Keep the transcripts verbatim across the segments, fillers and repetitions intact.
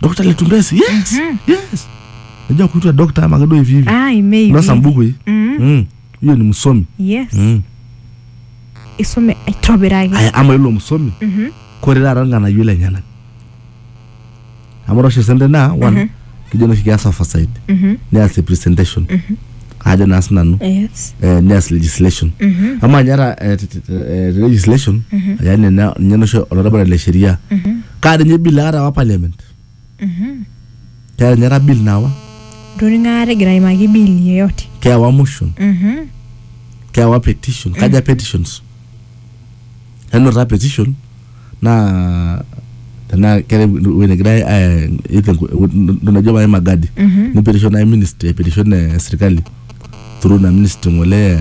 Doctor Letumbesi. Yes. Mm-hmm. Yes. Najua kuitwa doctor ama gado hivi hivi. Ah, maybe. Unasa mbuku hii. Mm. Mm. Hiyo ni msomi. Yes. Mm. Isome itobirage. Aya ama yule msomi. Mhm. Korera ranga na yule nyana. Amoro shisende na one. Kijana kiasi oversight. Mhm. Neas presentation. Mhm. Aja nasna no. Yes. Eh neas legislation. Mhm. Ama nyara legislation. Yani na nyano sho honorable le sheria. Mhm. Kada nye bill ara wa parliament. Mhm. Kaya nyara bill nawa. Doni ngare gira imagi bill yoyote. Kaya wa motion. Mhm. Kaya wa petition. Kaja petitions. Ano ra petition na na kere wene gira eh iten tunajua ya magadi. Ni petition na ministry, petition na serikali through na ministry ngole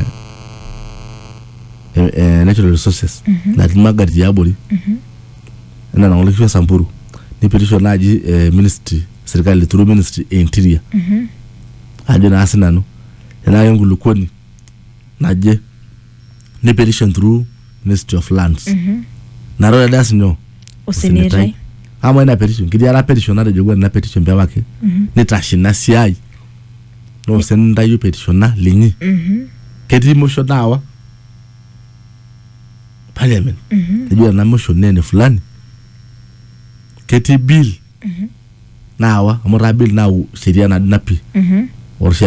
eh natural resources. Na magadi ya bori. Mhm. Na na ngole Samburu. Ni petition na ji ministry serikali through ministry interior. Mhm. Aje na asina no. Na yangu lukoni. Naje ni petition through Ministry of Lands. Mhm. Na roda das no. Usinetai. Ama ina petition. Kidi ara petition na jogwa na petition bya wake. Mhm. Ni tashina siai. No senda yu petition na linyi. Mhm. Kedi motion dawa. Parliament. Mhm. Najua na motion nene fulani. Keti bill. Mhm. Nawa, amora bill na sheria na napi. Mhm. Or